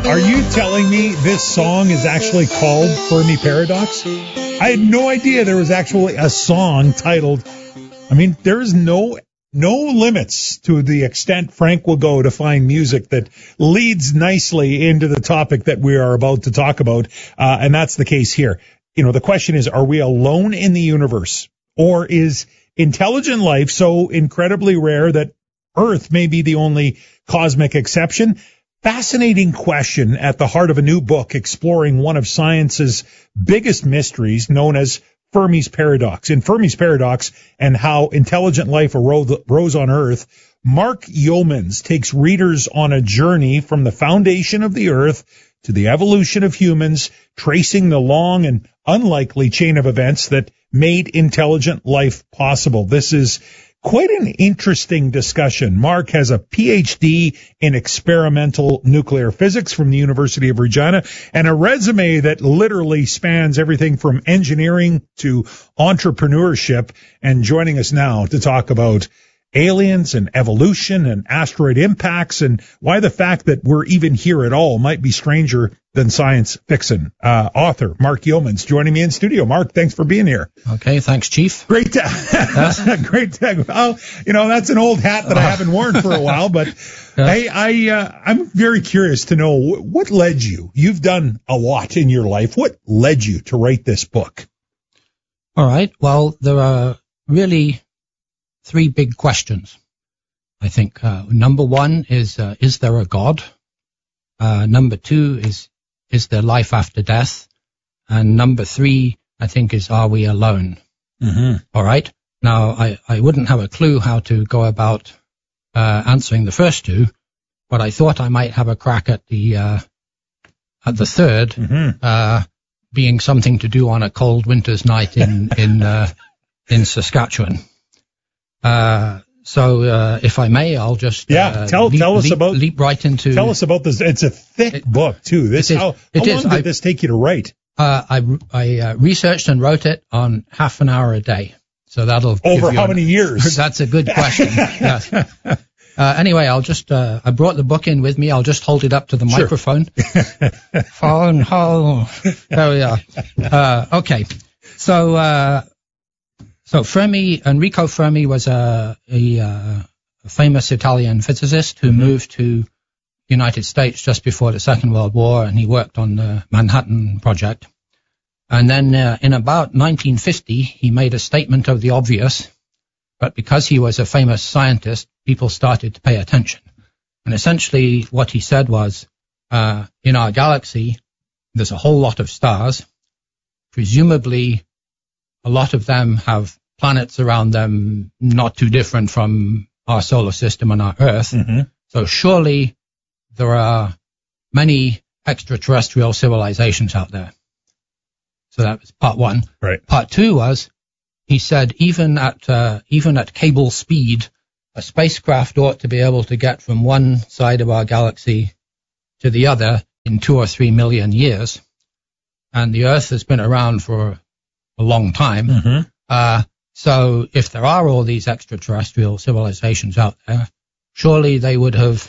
Are you telling me this song is actually called Fermi Paradox? I had no idea there was actually a song titled. I mean, there's no limits to the extent Frank will go to find music that leads nicely into the topic that we are about to talk about, and that's the case here. You know, the question is, are we alone in the universe, or is intelligent life so incredibly rare that Earth may be the only cosmic exception? Fascinating question at the heart of a new book exploring one of science's biggest mysteries, known as Fermi's Paradox. In Fermi's Paradox and How Intelligent Life Arose on Earth, Mark Yeomans takes readers on a journey from the foundation of the Earth to the evolution of humans, tracing the long and unlikely chain of events that made intelligent life possible. This is quite an interesting discussion. Mark has a PhD in experimental nuclear physics from the University of Regina and a resume that literally spans everything from engineering to entrepreneurship. And joining us now to talk about aliens and evolution and asteroid impacts and why the fact that we're even here at all might be stranger than science fiction. Author Mark Yeomans joining me in studio. Mark, thanks for being here. Okay, thanks, Chief. Great. Great. Well, you know, that's an old hat that I haven't worn for a while, but I'm very curious to know what led you. You've done a lot in your life. What led you to write this book? All right. Well, there are really three big questions. I think number one is there a God? Number two is there life after death? And number three, I think, is are we alone? Mm-hmm. All right. Now, I wouldn't have a clue how to go about answering the first two, but I thought I might have a crack at the third, mm-hmm. Being something to do on a cold winter's night in Saskatchewan. So if I may, I'll just leap right into. Tell us about this. It's a thick book too. How long did this take you to write? I researched and wrote it on half an hour a day. So that'll over how many years? That's a good question. Yes. Anyway, I'll just I brought the book in with me. I'll just hold it up to the microphone. Phone hole. There we are. Okay. So Enrico Fermi was a famous Italian physicist who moved to the United States just before the Second World War, and he worked on the Manhattan Project. And then in about 1950, he made a statement of the obvious, but because he was a famous scientist, people started to pay attention. And essentially what he said was, in our galaxy, there's a whole lot of stars. Presumably, a lot of them have planets around them not too different from our solar system and our Earth. Mm-hmm. So surely there are many extraterrestrial civilizations out there. So that was part one. Right. Part two was, he said, even at cable speed, a spacecraft ought to be able to get from one side of our galaxy to the other in 2 or 3 million years. And the Earth has been around for a long time. Mm-hmm. So if there are all these extraterrestrial civilizations out there, surely they would have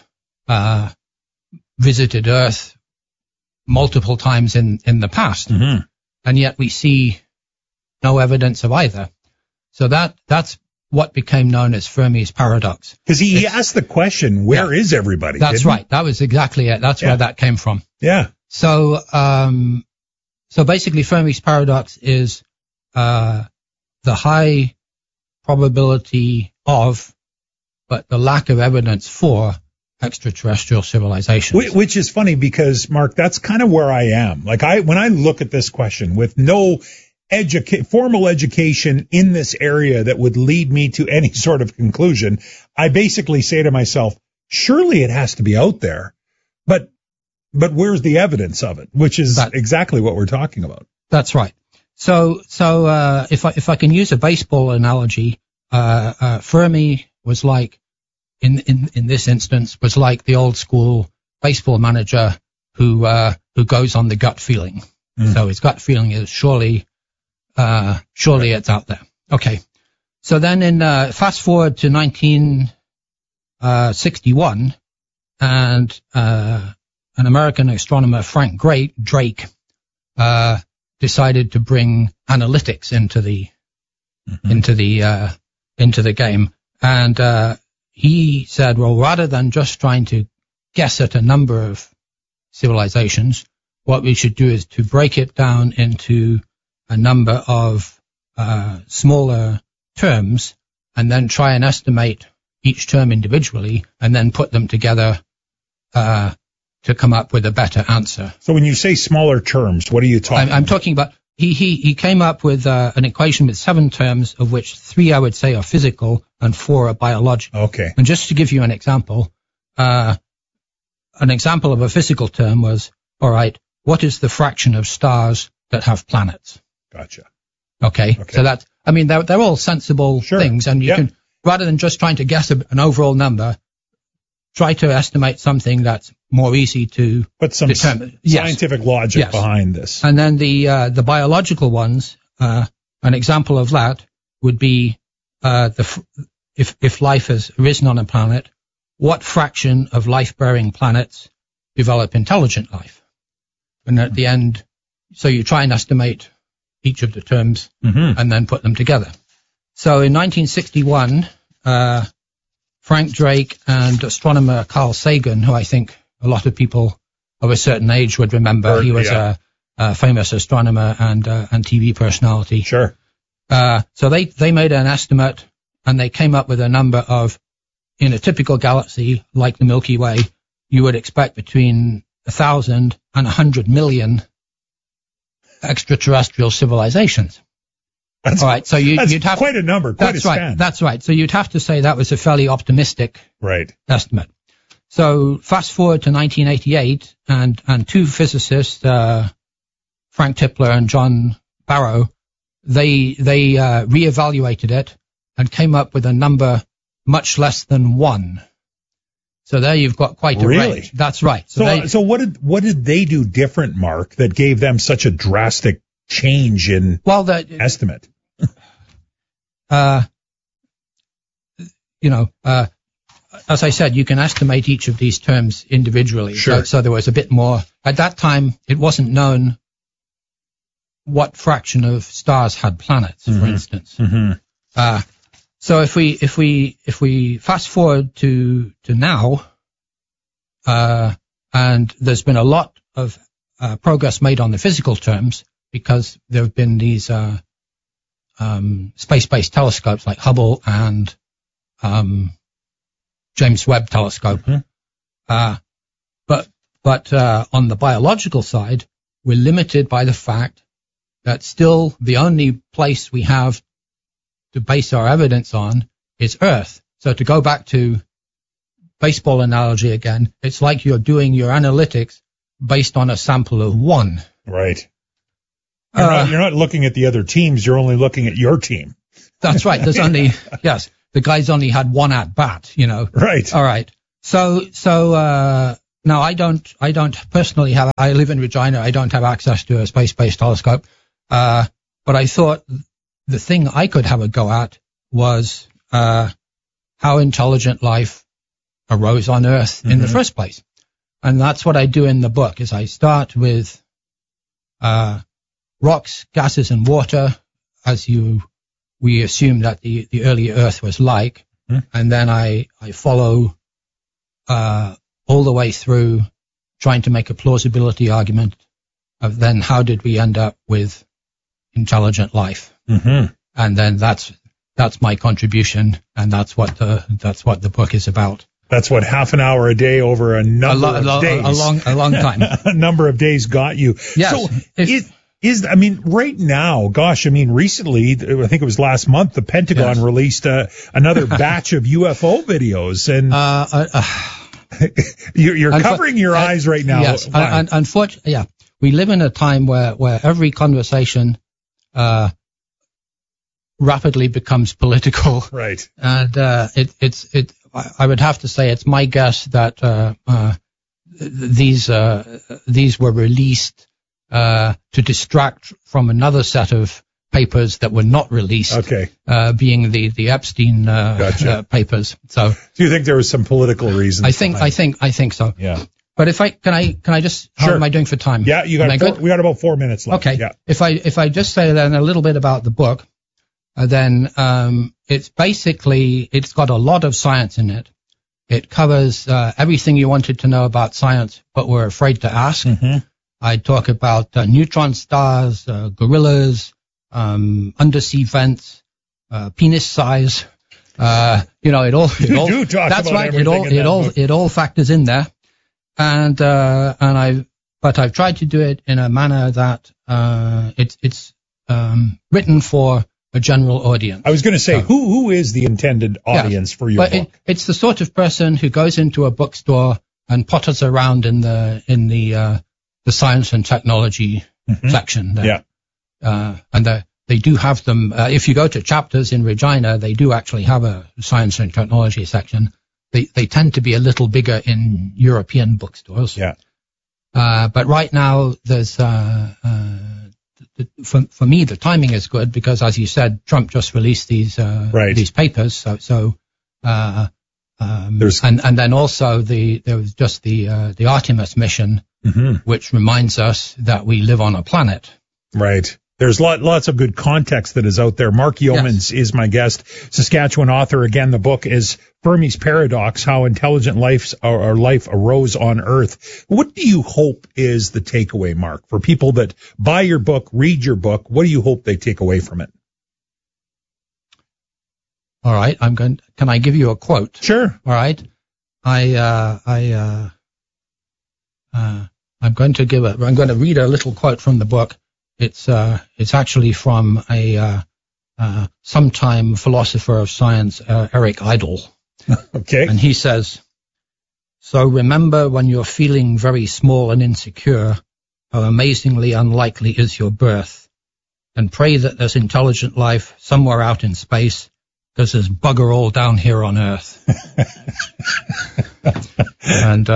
visited Earth multiple times in the past. Mm-hmm. And yet we see no evidence of either. So that's what became known as Fermi's Paradox. Because he asked the question, where is everybody? That's right. That was exactly it. That's where that came from. Yeah. So basically Fermi's Paradox is the high probability of, but the lack of evidence for extraterrestrial civilizations. Which is funny because, Mark, that's kind of where I am. Like when I look at this question with no formal education in this area that would lead me to any sort of conclusion, I basically say to myself, surely it has to be out there, but where's the evidence of it? Which is exactly what we're talking about. That's right. So if I can use a baseball analogy, Fermi was like, in this instance, was like the old school baseball manager who goes on the gut feeling. Mm. So his gut feeling is surely it's out there. Okay. So then fast forward to 1961, and an American astronomer, Frank Drake, decided to bring analytics into the game. And he said, well, rather than just trying to guess at a number of civilizations, what we should do is to break it down into a number of smaller terms and then try and estimate each term individually and then put them together to come up with a better answer. So when you say smaller terms, what are you talking about? I'm talking about, he came up with an equation with 7 terms, of which 3 I would say are physical and 4 are biological. Okay. And just to give you an example of a physical term was, all right, what is the fraction of stars that have planets? Gotcha. Okay. So that's, I mean, they're all sensible things, and you can, rather than just trying to guess an overall number, try to estimate something that's more easy to put some determine. Scientific logic behind this. And then the biological ones, an example of that would be if life has arisen on a planet, what fraction of life-bearing planets develop intelligent life? And at the end, so you try and estimate each of the terms and then put them together. So in 1961, Frank Drake and astronomer Carl Sagan, who I think a lot of people of a certain age would remember, he was a famous astronomer and TV personality. Sure. So they made an estimate, and they came up with a number of, in a typical galaxy like the Milky Way, you would expect between 1,000 and 100 million extraterrestrial civilizations. That's, all right, so you'd have quite a number, quite a span. Right, that's right. So you'd have to say that was a fairly optimistic estimate. So fast forward to 1988, and 2 physicists, Frank Tipler and John Barrow, they reevaluated it and came up with a number much less than 1. So there you've got quite a range. That's right. So what did they do different, Mark, that gave them such a drastic change in estimate? As I said, you can estimate each of these terms individually. Sure. So there was a bit more. At that time, it wasn't known what fraction of stars had planets, for instance. So if we fast forward to now, and there's been a lot of progress made on the physical terms, because there have been these space-based telescopes like Hubble and James Webb Telescope. But on the biological side, we're limited by the fact that still the only place we have to base our evidence on is Earth. So to go back to baseball analogy again, it's like you're doing your analytics based on a sample of 1. Right. You're not looking at the other teams, you're only looking at your team. That's right. There's only, the guy's only had 1 at bat, Right. All right. So now I don't personally I live in Regina, I don't have access to a space-based telescope, but I thought the thing I could have a go at was how intelligent life arose on Earth in the first place. And that's what I do in the book, is I start with rocks, gases, and water, as we assume that the early Earth was like, and then I follow all the way through trying to make a plausibility argument of then how did we end up with intelligent life. And then that's my contribution, and that's what the book is about. That's what half an hour a day over a number of days. A long time. A number of days got you. Yes. So right now, recently, I think it was last month, the Pentagon released another batch of UFO videos, and you're covering your eyes right now. Yes, unfortunately, we live in a time where every conversation rapidly becomes political. Right. And I would have to say it's my guess that these were released to distract from another set of papers that were not released. Okay. Being the Epstein papers. So do you think there was some political reasons? I think so. Yeah. But can I just, how am I doing for time? Yeah, we got about 4 minutes left. Okay. Yeah. If I just say then a little bit about the book, then it's got a lot of science in it. It covers everything you wanted to know about science, but were afraid to ask. Mm-hmm. I talk about neutron stars, gorillas, undersea vents, penis size. It all do talk that's about right. everything It all factors in there. And I've tried to do it in a manner that it's written for a general audience. I was going to say, who is the intended audience for your book? It's the sort of person who goes into a bookstore and potters around in the science and technology section there. Yeah. And they do have them. If you go to Chapters in Regina, they do actually have a science and technology section. They tend to be a little bigger in European bookstores. Yeah. But right now, there's for me the timing is good because, as you said, Trump just released these papers. And then also there was just the Artemis mission, which reminds us that we live on a planet. Right. There's lots of good context that is out there. Mark Yeomans is my guest, Saskatchewan author. Again, the book is Fermi's Paradox, How Intelligent Life Arose on Earth. What do you hope is the takeaway, Mark, for people that buy your book, read your book? What do you hope they take away from it? All right. Can I give you a quote? Sure. All right. I'm going to read a little quote from the book. It's actually from a sometime philosopher of science, Eric Idle. Okay. And he says, "So remember when you're feeling very small and insecure, how amazingly unlikely is your birth, and pray that there's intelligent life somewhere out in space, because there's bugger all down here on Earth." And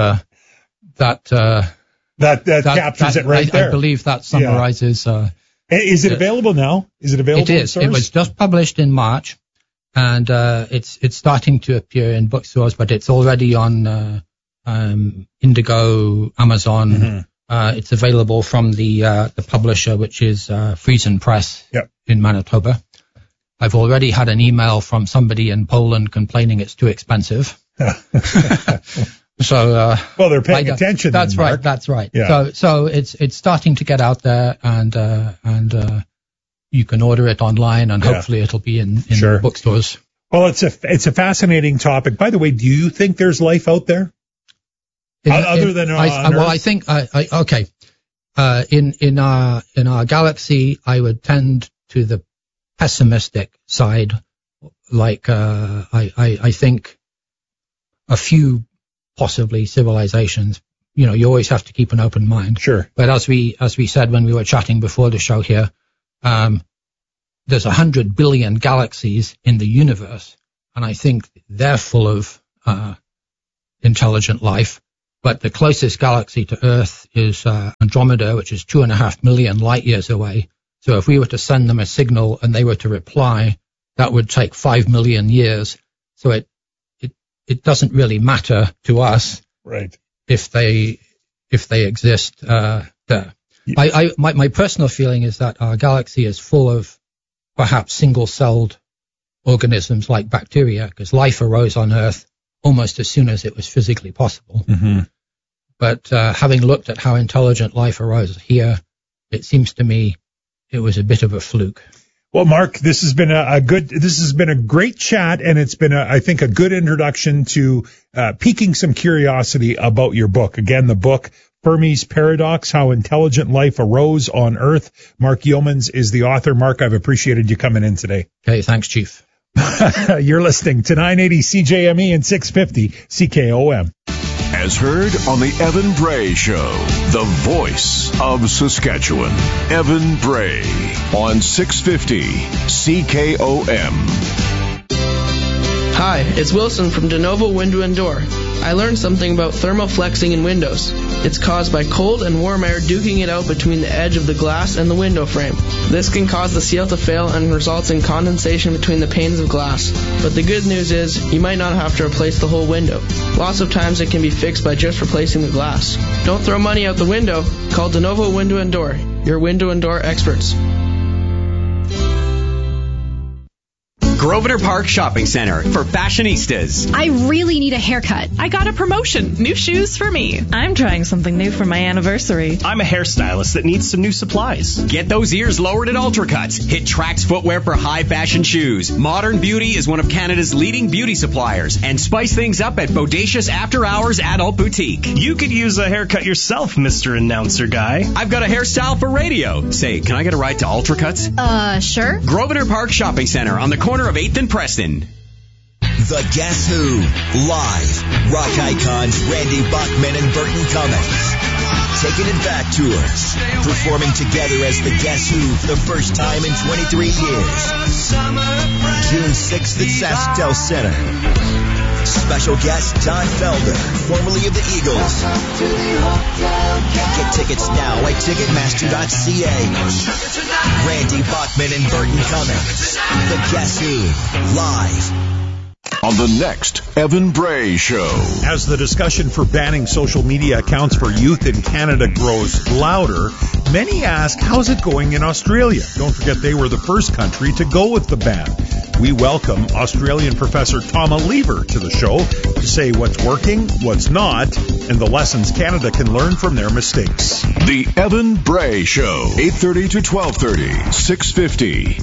that captures it right there. I believe that summarizes. Is it available now? Is it available? It is. It was just published in March, and it's starting to appear in bookstores, but it's already on Indigo, Amazon. It's available from the publisher, which is Friesen Press in Manitoba. I've already had an email from somebody in Poland complaining it's too expensive. So, well, they're paying attention. That's then, right. Mark. That's right. Yeah. So it's starting to get out there, and you can order it online, and hopefully it'll be in bookstores. Well, it's a fascinating topic. By the way, do you think there's life out there other than on Earth? Well, I think okay. In our galaxy, I would tend to the pessimistic side. Like I think a few. Possibly civilizations. You always have to keep an open mind. Sure. But as we said when we were chatting before the show here, there's 100 billion galaxies in the universe, and I think they're full of intelligent life. But the closest galaxy to Earth is Andromeda, which is 2.5 million light years away. So if we were to send them a signal and they were to reply, that would take 5 million years. So it doesn't really matter to us, right? If they exist there. My personal feeling is that our galaxy is full of perhaps single-celled organisms like bacteria, because life arose on Earth almost as soon as it was physically possible. But having looked at how intelligent life arose here, it seems to me it was a bit of a fluke. Well, Mark, this has been a great chat, and it's been I think a good introduction to piquing some curiosity about your book. Again, the book Fermi's Paradox: How Intelligent Life Arose on Earth. Mark Yeomans is the author. Mark, I've appreciated you coming in today. Okay, thanks, Chief. You're listening to 980 CJME and 650 CKOM. As heard on the Evan Bray Show, the voice of Saskatchewan. Evan Bray on 650 CKOM. Hi, it's Wilson from DeNovo Window and Door. I learned something about thermal flexing in windows. It's caused by cold and warm air duking it out between the edge of the glass and the window frame. This can cause the seal to fail and results in condensation between the panes of glass. But the good news is, you might not have to replace the whole window. Lots of times it can be fixed by just replacing the glass. Don't throw money out the window. Call DeNovo Window and Door, your window and door experts. Grosvenor Park Shopping Center for fashionistas. I really need a haircut. I got a promotion. New shoes for me. I'm trying something new for my anniversary. I'm a hairstylist that needs some new supplies. Get those ears lowered at Ultracuts. Hit Trax Footwear for high fashion shoes. Modern Beauty is one of Canada's leading beauty suppliers. And spice things up at Bodacious After Hours Adult Boutique. You could use a haircut yourself, Mr. Announcer Guy. I've got a hairstyle for radio. Say, can I get a ride to Ultracuts? Sure. Grosvenor Park Shopping Center on the corner of 8th and Preston. The Guess Who live. Rock icons Randy Bachman and Burton Cummings taking it back tours, performing together as the Guess Who for the first time in 23 years. June 6th at SaskTel Center. Special guest Don Felder, formerly of the Eagles. Get tickets now at Ticketmaster.ca. Randy Bachman and Burton Cummings. The Guess Who live. On the next Evan Bray Show. As the discussion for banning social media accounts for youth in Canada grows louder, many ask, how's it going in Australia? Don't forget they were the first country to go with the ban. We welcome Australian Professor Tom Lever to the show to say what's working, what's not, and the lessons Canada can learn from their mistakes. The Evan Bray Show, 8:30 to 12:30, 650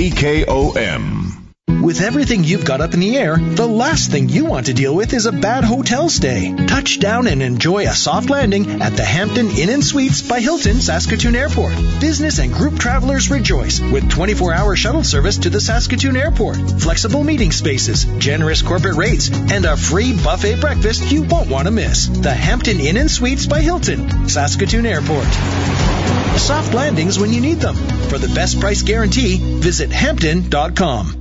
CKOM. With everything you've got up in the air, the last thing you want to deal with is a bad hotel stay. Touch down and enjoy a soft landing at the Hampton Inn & Suites by Hilton Saskatoon Airport. Business and group travelers rejoice with 24-hour shuttle service to the Saskatoon Airport, flexible meeting spaces, generous corporate rates, and a free buffet breakfast you won't want to miss. The Hampton Inn & Suites by Hilton, Saskatoon Airport. Soft landings when you need them. For the best price guarantee, visit Hampton.com.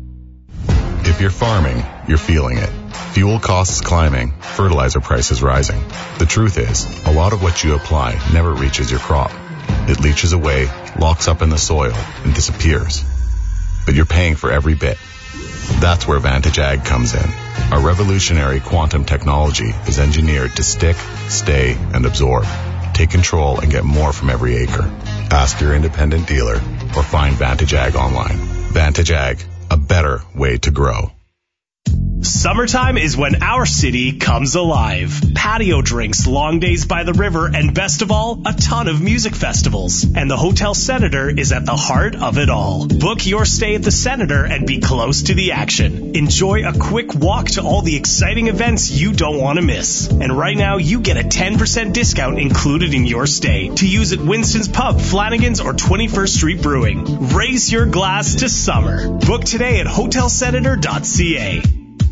If you're farming, you're feeling it. Fuel costs climbing, fertilizer prices rising. The truth is, a lot of what you apply never reaches your crop. It leaches away, locks up in the soil, and disappears. But you're paying for every bit. That's where Vantage Ag comes in. Our revolutionary quantum technology is engineered to stick, stay, and absorb. Take control and get more from every acre. Ask your independent dealer or find Vantage Ag online. Vantage Ag, a better way to grow. Summertime is when our city comes alive. Patio drinks, long days by the river, and best of all, a ton of music festivals. And the Hotel Senator is at the heart of it all. Book your stay at the Senator and be close to the action. Enjoy a quick walk to all the exciting events you don't want to miss. And right now, you get a 10% discount included in your stay to use at Winston's Pub, Flanagan's, or 21st Street Brewing. Raise your glass to summer. Book today at hotelsenator.ca.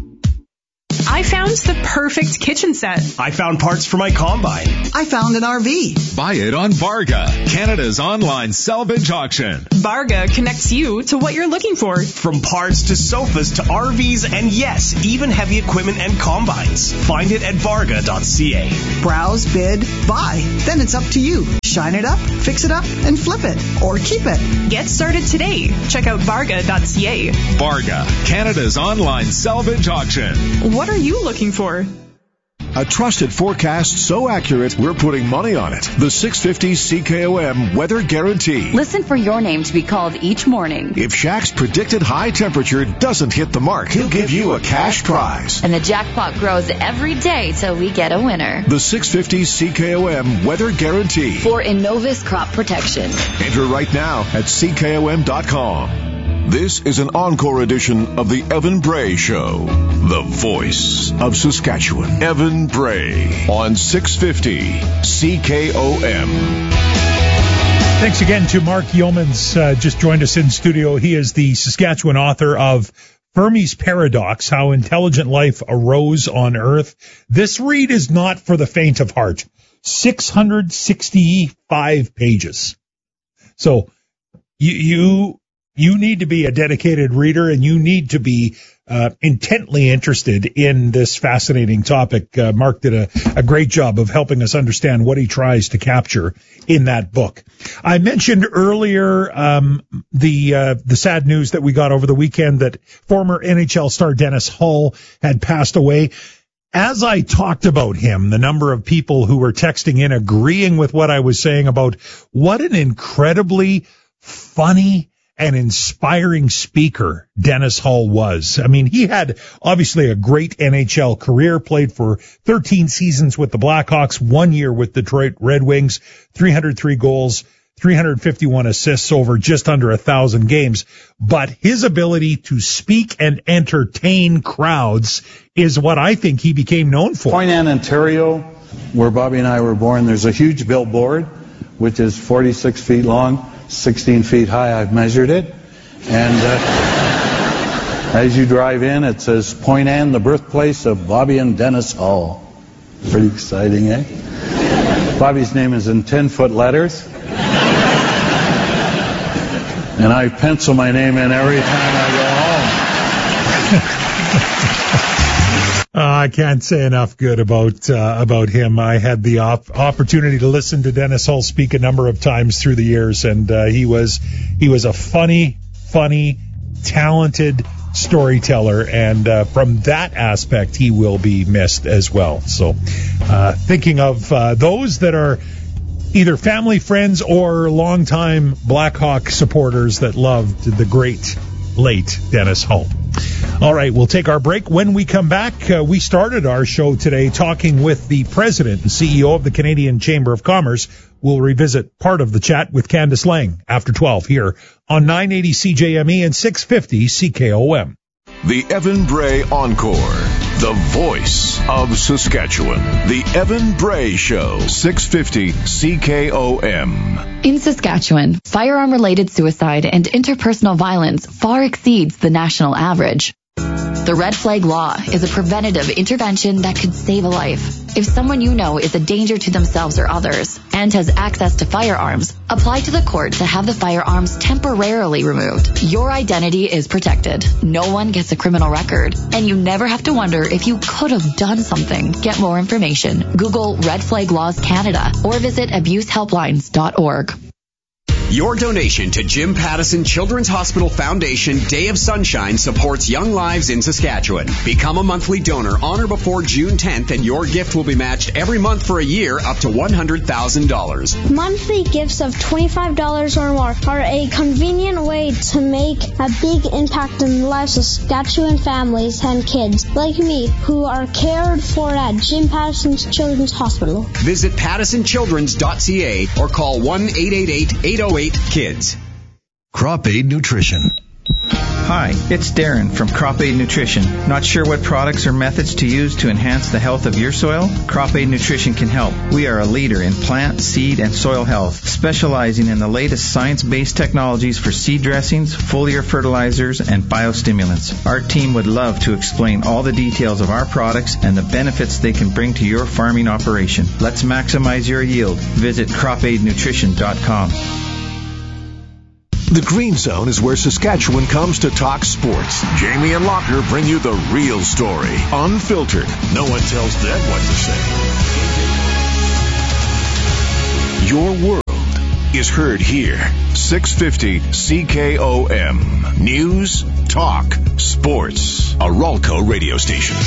I found the perfect kitchen set. I found parts for my combine. I found an RV. Buy it on Varga, Canada's online salvage auction. Varga connects you to what you're looking for. From parts to sofas to RVs and yes, even heavy equipment and combines. Find it at varga.ca. Browse, bid, buy. Then it's up to you. Shine it up, fix it up, and flip it. Or keep it. Get started today. Check out varga.ca. Varga, Canada's online salvage auction. What are you looking for? A trusted forecast so accurate, we're putting money on it. The 650 CKOM Weather Guarantee. Listen for your name to be called each morning. If Shaq's predicted high temperature doesn't hit the mark, he'll give you a cash prize. And the jackpot grows every day till we get a winner. The 650 CKOM Weather Guarantee. For Innovis Crop Protection. Enter right now at CKOM.com. This is an encore edition of the Evan Bray Show, the voice of Saskatchewan. Evan Bray on 650 CKOM. Thanks again to Mark Yeomans, just joined us in studio. He is the Saskatchewan author of Fermi's Paradox, How Intelligent Life Arose on Earth. This read is not for the faint of heart. 665 pages. So you You need to be a dedicated reader, and you need to be intently interested in this fascinating topic. Mark did a great job of helping us understand what he tries to capture in that book. I mentioned earlier the sad news that we got over the weekend that former NHL star Dennis Hull had passed away. As I talked about him, the number of people who were texting in agreeing with what I was saying about what an incredibly funny and inspiring speaker Dennis Hull was. I mean, he had obviously a great NHL career, played for 13 seasons with the Blackhawks, 1 year with Detroit Red Wings, 303 goals, 351 assists over just under 1,000 games. But his ability to speak and entertain crowds is what I think he became known for. Point Anne, Ontario, where Bobby and I were born, there's a huge billboard, which is 46 feet long, 16 feet high. I've measured it. And as you drive in, it says, Point Anne, the birthplace of Bobby and Dennis Hull. Pretty exciting, eh? Bobby's name is in 10-foot letters. And I pencil my name in every time I go home. I can't say enough good about him. I had the opportunity to listen to Dennis Hull speak a number of times through the years, and he was a funny, talented storyteller, and from that aspect, he will be missed as well. So, thinking of those that are either family, friends, or longtime Blackhawk supporters that loved the great late Dennis Hull. All right, we'll take our break. When we come back, we started our show today talking with the president and CEO of the Canadian Chamber of Commerce. We'll revisit part of the chat with Candice Lang after 12 here on 980 CJME and 650 CKOM. The Evan Bray Encore, the voice of Saskatchewan. The Evan Bray Show, 650 CKOM. In Saskatchewan, firearm-related suicide and interpersonal violence far exceeds the national average. The Red Flag Law is a preventative intervention that could save a life. If someone you know is a danger to themselves or others and has access to firearms, apply to the court to have the firearms temporarily removed. Your identity is protected. No one gets a criminal record, and you never have to wonder if you could have done something. Get more information. Google Red Flag Laws Canada or visit abusehelplines.org. Your donation to Jim Pattison Children's Hospital Foundation Day of Sunshine supports young lives in Saskatchewan. Become a monthly donor on or before June 10th, and your gift will be matched every month for a year up to $100,000. Monthly gifts of $25 or more are a convenient way to make a big impact in the lives of Saskatchewan families and kids like me who are cared for at Jim Pattison's Children's Hospital. Visit pattisonchildrens.ca or call 1-888-808-KIDS. Crop Aid Nutrition. Hi, it's Darren from Crop Aid Nutrition. Not sure what products or methods to use to enhance the health of your soil? Crop Aid Nutrition can help. We are a leader in plant, seed, and soil health, specializing in the latest science-based technologies for seed dressings, foliar fertilizers, and biostimulants. Our team would love to explain all the details of our products and the benefits they can bring to your farming operation. Let's maximize your yield. Visit cropaidnutrition.com. The Green Zone is where Saskatchewan comes to talk sports. Jamie and Locker bring you the real story, unfiltered. No one tells them what to say. Your world is heard here. 650 CKOM. News, talk, sports. A Ralco radio station.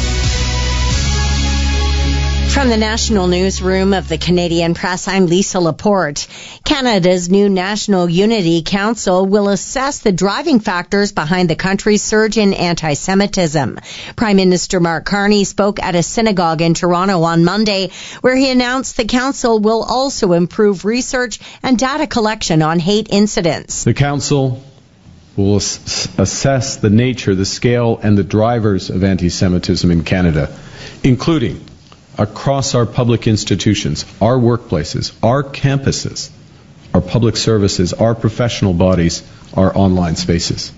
From the National Newsroom of the Canadian Press, I'm Lisa Laporte. Canada's new National Unity Council will assess the driving factors behind the country's surge in anti-Semitism. Prime Minister Mark Carney spoke at a synagogue in Toronto on Monday, where he announced the council will also improve research and data collection on hate incidents. The council will assess the nature, the scale, and the drivers of anti-Semitism in Canada, including across our public institutions, our workplaces, our campuses, our public services, our professional bodies, our online spaces.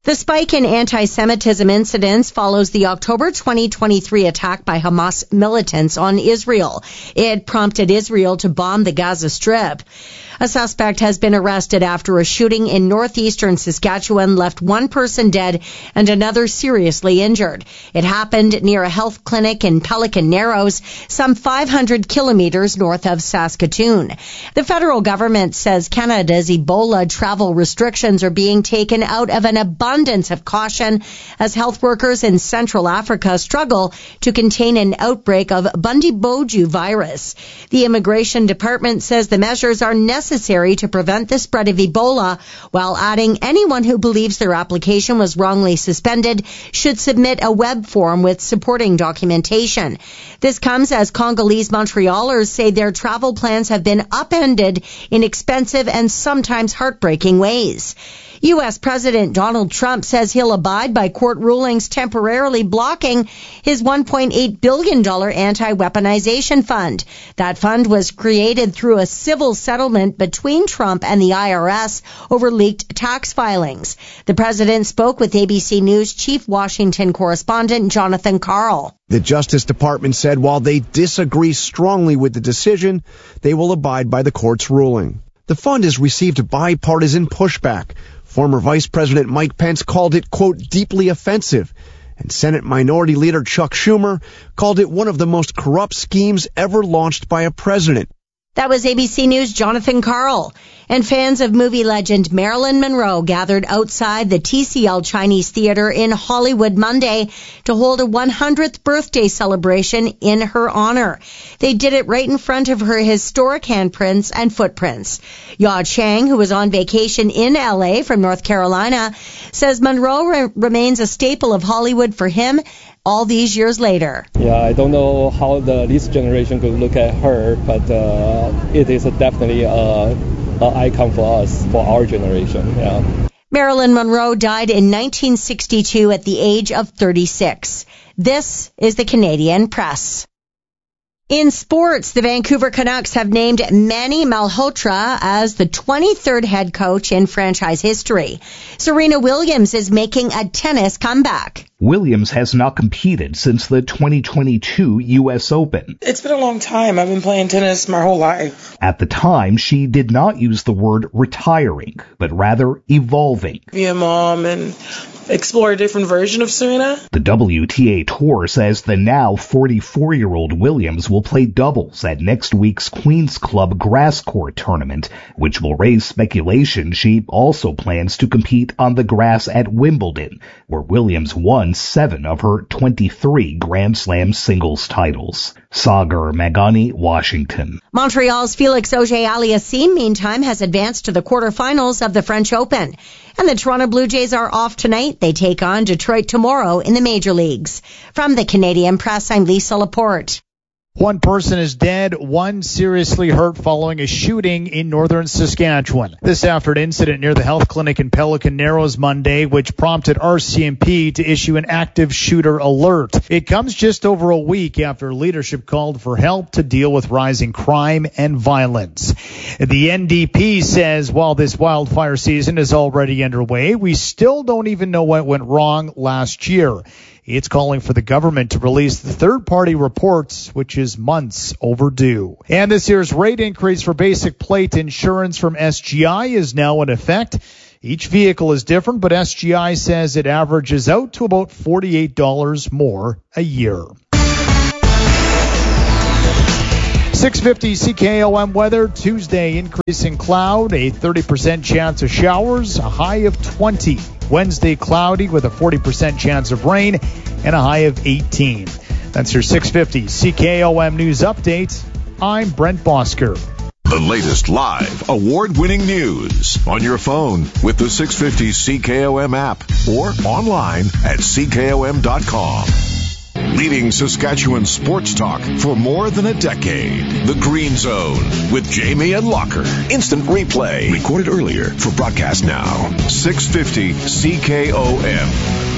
The spike in anti-Semitism incidents follows the October 2023 attack by Hamas militants on Israel. It prompted Israel to bomb the Gaza Strip. A suspect has been arrested after a shooting in northeastern Saskatchewan left one person dead and another seriously injured. It happened near a health clinic in Pelican Narrows, some 500 kilometers north of Saskatoon. The federal government says Canada's Ebola travel restrictions are being taken out of an abundance of caution as health workers in Central Africa struggle to contain an outbreak of Bundibugyo virus. The Immigration Department says the measures are necessary to prevent the spread of Ebola, while adding anyone who believes their application was wrongly suspended should submit a web form with supporting documentation. This comes as Congolese Montrealers say their travel plans have been upended in expensive and sometimes heartbreaking ways. U.S. President Donald Trump says he'll abide by court rulings temporarily blocking his $1.8 billion anti-weaponization fund. That fund was created through a civil settlement between Trump and the IRS over leaked tax filings. The president spoke with ABC News chief Washington correspondent Jonathan Karl. The Justice Department said while they disagree strongly with the decision, they will abide by the court's ruling. The fund has received bipartisan pushback. Former Vice President Mike Pence called it, quote, deeply offensive. And Senate Minority Leader Chuck Schumer called it one of the most corrupt schemes ever launched by a president. That was ABC News' Jonathan Karl. And fans of movie legend Marilyn Monroe gathered outside the TCL Chinese Theater in Hollywood Monday to hold a 100th birthday celebration in her honor. They did it right in front of her historic handprints and footprints. Ya Chang, who was on vacation in L.A. from North Carolina, says Monroe remains a staple of Hollywood for him all these years later. Yeah, I don't know how this generation could look at her, but it is definitely an icon for us, for our generation. Yeah. Marilyn Monroe died in 1962 at the age of 36. This is the Canadian Press. In sports, the Vancouver Canucks have named Manny Malhotra as the 23rd head coach in franchise history. Serena Williams is making a tennis comeback. Williams has not competed since the 2022 U.S. Open. It's been a long time. I've been playing tennis my whole life. At the time, she did not use the word retiring, but rather evolving. Be a mom and explore a different version of Serena. The WTA Tour says the now 44-year-old Williams will play doubles at next week's Queen's Club Grass Court tournament, which will raise speculation she also plans to compete on the grass at Wimbledon, where Williams won 7 of her 23 Grand Slam singles titles. Sagar Magani, Washington. Montreal's Felix Auger-Aliassime, meantime, has advanced to the quarterfinals of the French Open. And the Toronto Blue Jays are off tonight. They take on Detroit tomorrow in the major leagues. From the Canadian Press, I'm Lisa Laporte. One person is dead, one seriously hurt following a shooting in northern Saskatchewan. This after an incident near the health clinic in Pelican Narrows Monday, which prompted RCMP to issue an active shooter alert. It comes just over a week after leadership called for help to deal with rising crime and violence. The NDP says while this wildfire season is already underway, we still don't even know what went wrong last year. It's calling for the government to release the third-party reports, which is months overdue. And this year's rate increase for basic plate insurance from SGI is now in effect. Each vehicle is different, but SGI says it averages out to about $48 more a year. 6:50 CKOM weather. Tuesday, increasing cloud, a 30% chance of showers, a high of 20. Wednesday, cloudy with a 40% chance of rain and a high of 18. That's your 6:50 CKOM news update. I'm Brent Bosker. The latest live, award-winning news on your phone with the 650 CKOM app or online at CKOM.com. Leading Saskatchewan sports talk for more than a decade. The Green Zone with Jamie and Locker. Instant replay. Recorded earlier for broadcast now. 650 CKOM.